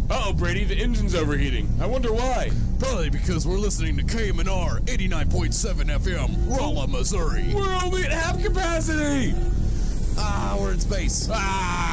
Uh-oh, Brady, the engine's overheating. I wonder why. Probably because we're listening to KMNR 89.7 FM, Rolla, Missouri. We're only at half capacity! We're in space.